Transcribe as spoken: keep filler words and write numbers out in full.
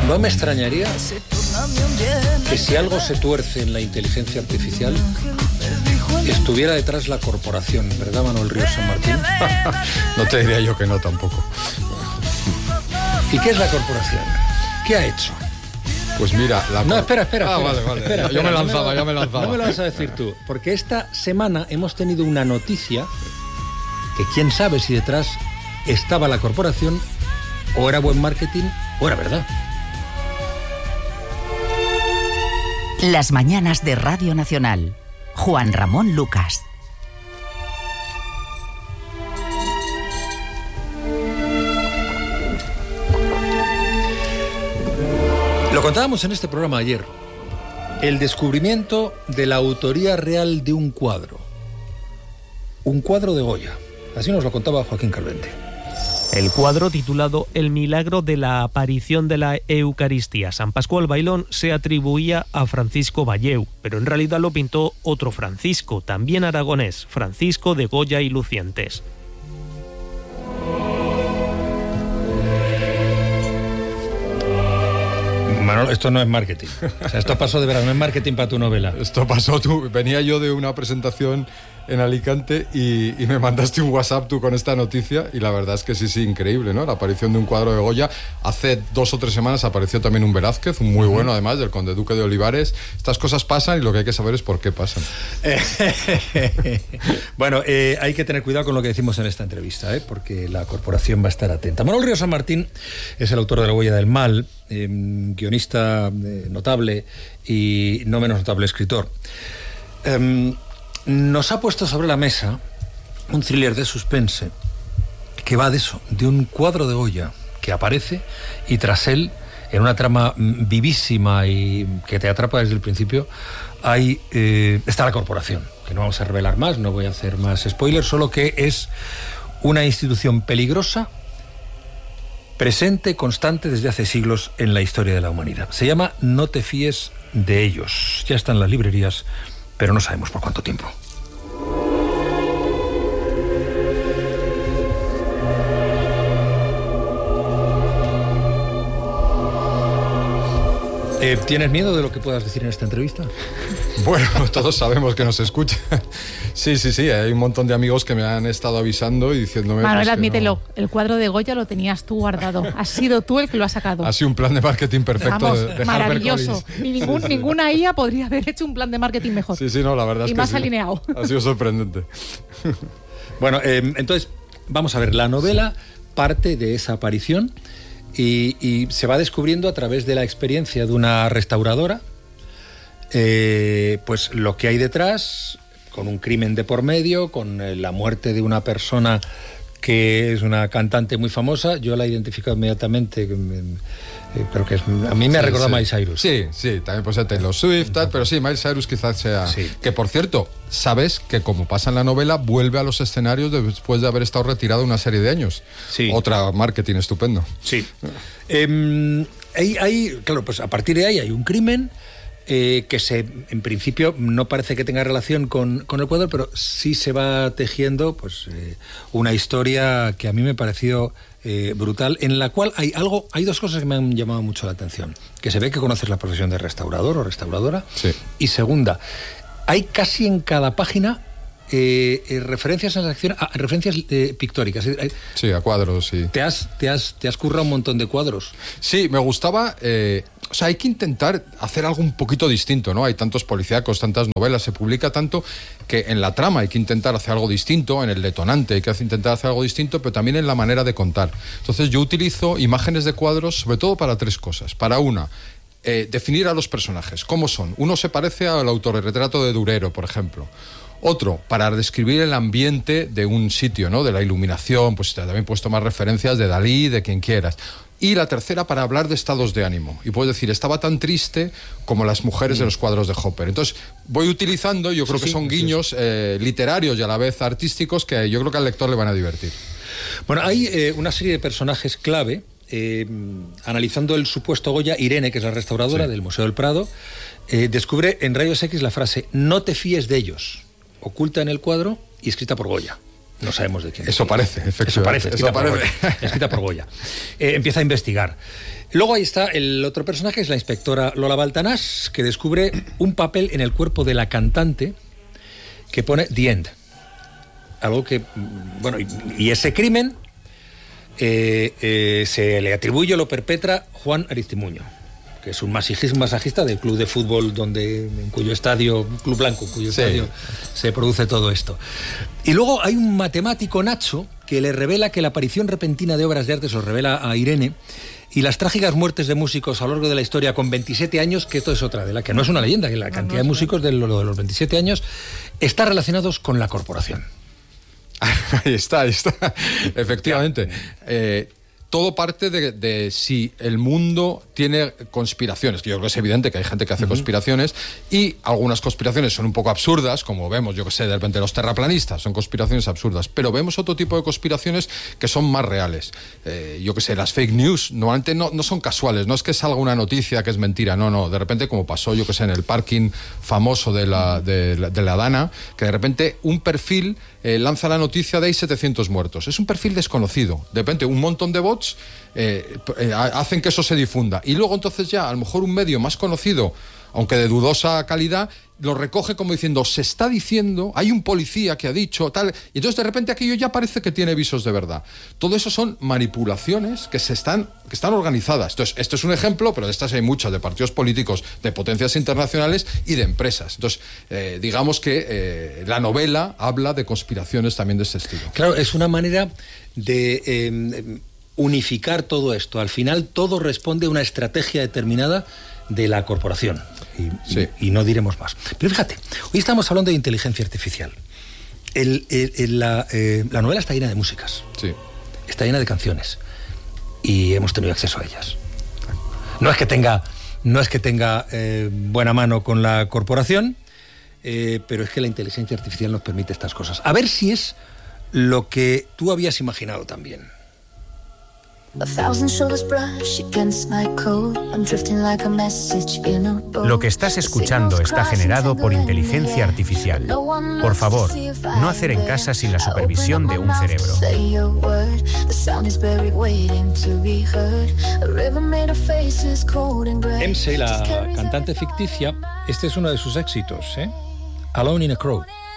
No me extrañaría que si algo se tuerce en la inteligencia artificial estuviera detrás la corporación, ¿verdad, Manuel Ríos San Martín? No te diría yo que no tampoco. ¿Y qué es la corporación? ¿Qué ha hecho? Pues mira, la No, espera, espera. Ah, espera, vale, vale. espera, Yo espera, me no lanzaba, lo- ya me lanzaba. No me lo vas a decir tú, porque esta semana hemos tenido una noticia que quién sabe si detrás estaba la corporación o era buen marketing o era verdad. Las mañanas de Radio Nacional. Juan Ramón Lucas. Lo contábamos en este programa ayer. El descubrimiento de la autoría real de un cuadro. Un cuadro de Goya. Así nos lo contaba Joaquín Calvente. El cuadro titulado El milagro de la aparición de la Eucaristía San Pascual Bailón se atribuía a Francisco Valleu, pero en realidad lo pintó otro Francisco, también aragonés, Francisco de Goya y Lucientes. Manolo, esto no es marketing. O sea, esto pasó de verdad, no es marketing para tu novela. Esto pasó tú. Venía yo de una presentación en Alicante y, y me mandaste un WhatsApp tú con esta noticia y la verdad es que sí, sí, increíble, ¿no? La aparición de un cuadro de Goya. Hace dos o tres semanas apareció también un Velázquez, un muy bueno además, del Conde Duque de Olivares. Estas cosas pasan y lo que hay que saber es por qué pasan. Bueno, eh, hay que tener cuidado con lo que decimos en esta entrevista, ¿eh? Porque la corporación va a estar atenta. Manuel Ríos San Martín es el autor de La huella del mal, eh, guionista eh, notable y no menos notable escritor. Eh, nos ha puesto sobre la mesa un thriller de suspense que va de eso, de un cuadro de Goya que aparece y tras él, en una trama vivísima y que te atrapa desde el principio, hay, eh, está la corporación, que no vamos a revelar más, no voy a hacer más spoilers, solo que es una institución peligrosa, presente, constante desde hace siglos en la historia de la humanidad. Se llama No te fíes de ellos. Ya está en las librerías, pero no sabemos por cuánto tiempo. Eh, ¿Tienes miedo de lo que puedas decir en esta entrevista? Bueno, todos sabemos que nos escuchan. Sí, sí, sí, hay un montón de amigos que me han estado avisando y diciéndome... Manuel, pues, que admítelo, no. el cuadro de Goya lo tenías tú guardado. Has sido tú el que lo ha sacado. Ha sido un plan de marketing perfecto. Vamos, de, de maravilloso. HarperCollins. Ni ningún, ninguna I A podría haber hecho un plan de marketing mejor. Sí, sí, no, la verdad es Y que más sí. alineado. Ha sido sorprendente. Bueno, eh, entonces, vamos a ver, la novela parte de esa aparición y, y se va descubriendo a través de la experiencia de una restauradora, eh, pues lo que hay detrás, con un crimen de por medio, con eh, la muerte de una persona que es una cantante muy famosa. Yo la he identificado inmediatamente, eh, eh, creo que es, a mí me ha Sí, recordado sí. a Miley Cyrus. Sí, sí, también puede ser Taylor Swift, tal, pero sí, Miley Cyrus quizás sea... Sí. Que, por cierto, sabes que como pasa en la novela, vuelve a los escenarios después de haber estado retirado una serie de años. Sí. Otra marketing estupendo. Sí. Eh, hay, hay, claro, pues a partir de ahí hay un crimen eh, que se, en principio no parece que tenga relación con, con el cuadro, pero sí se va tejiendo pues eh, una historia que a mí me pareció eh, brutal, en la cual hay algo, hay dos cosas que me han llamado mucho la atención. Que se ve que conoces la profesión de restaurador o restauradora. Sí. Y segunda, hay casi en cada página eh, eh, referencias a, las acciones, a referencias eh, pictóricas. Eh, Sí, a cuadros, sí. Te has, te has, te has currado un montón de cuadros. Sí, me gustaba... Eh, o sea, hay que intentar hacer algo un poquito distinto, ¿no? Hay tantos policíacos, tantas novelas, se publica tanto que en la trama hay que intentar hacer algo distinto, en el detonante hay que intentar hacer algo distinto, pero también en la manera de contar. Entonces yo utilizo imágenes de cuadros sobre todo para tres cosas. Para una, eh, definir a los personajes, cómo son. Uno se parece al autorretrato de Durero, por ejemplo. Otro, para describir el ambiente de un sitio, ¿no? De la iluminación, pues también puedes tomar referencias de Dalí, de quien quieras. Y la tercera, para hablar de estados de ánimo. Y puedes decir, estaba tan triste como las mujeres mm. de los cuadros de Hopper. Entonces, voy utilizando, yo creo sí, que son sí, guiños sí. Eh, literarios y a la vez artísticos que yo creo que al lector le van a divertir. Bueno, hay eh, una serie de personajes clave. Eh, analizando el supuesto Goya, Irene, que es la restauradora sí. del Museo del Prado, eh, descubre en Rayos X la frase, no te fíes de ellos, oculta en el cuadro y escrita por Goya. No sabemos de quién. Eso parece, efectivamente. Eso parece, escrita, Eso por, parece. Goya, escrita por Goya. Eh, empieza a investigar. Luego ahí está el otro personaje, es la inspectora Lola Baltanás, que descubre un papel en el cuerpo de la cantante que pone The End. Algo que, bueno, y, y ese crimen eh, eh, se le atribuye, lo perpetra Juan Aristimuño, que es un masajista del club de fútbol donde, en cuyo estadio, Club Blanco, en cuyo sí. estadio se produce todo esto. Y luego hay un matemático, Nacho, que le revela que la aparición repentina de obras de arte, se lo revela a Irene, y las trágicas muertes de músicos a lo largo de la historia con veintisiete años, que esto es otra de la que no es una leyenda, que la cantidad no, no, de músicos de, lo, de los veintisiete años está relacionados con la corporación. Ahí está, ahí está. Efectivamente. Eh, todo parte de, de si el mundo tiene conspiraciones, que yo creo que es evidente que hay gente que hace uh-huh. conspiraciones, y algunas conspiraciones son un poco absurdas, como vemos, yo que sé, de repente los terraplanistas, son conspiraciones absurdas, pero vemos otro tipo de conspiraciones que son más reales. Eh, yo que sé, las fake news normalmente no, no son casuales, no es que salga una noticia que es mentira, no, no, de repente como pasó, yo que sé, en el parking famoso de la, de, de, de la Dana, que de repente un perfil eh, lanza la noticia de hay setecientos muertos, es un perfil desconocido, de repente un montón de bots Eh, eh, hacen que eso se difunda y luego entonces ya a lo mejor un medio más conocido, aunque de dudosa calidad, lo recoge como diciendo, se está diciendo, hay un policía que ha dicho tal, y entonces de repente aquello ya parece que tiene visos de verdad. Todo eso son manipulaciones que se están, que están organizadas. Entonces, esto es un ejemplo, pero de estas hay muchas, de partidos políticos, de potencias internacionales y de empresas. Entonces, eh, digamos que eh, la novela habla de conspiraciones también de este estilo. Claro, es una manera de eh, unificar todo esto. Al final todo responde a una estrategia determinada de la corporación. Y, sí. y, y no diremos más. Pero fíjate, hoy estamos hablando de inteligencia artificial. El, el, el, la, eh, la novela está llena de músicas. Sí. Está llena de canciones. Y hemos tenido acceso a ellas. No es que tenga, no es que tenga eh, buena mano con la corporación, eh, pero es que la inteligencia artificial nos permite estas cosas. A ver si es lo que tú habías imaginado también. Lo que estás escuchando está generado por inteligencia artificial. Por favor, no hacer en casa sin la supervisión de un cerebro. Emsey, la cantante ficticia, este es uno de sus éxitos, ¿eh? Alone in a Crowd.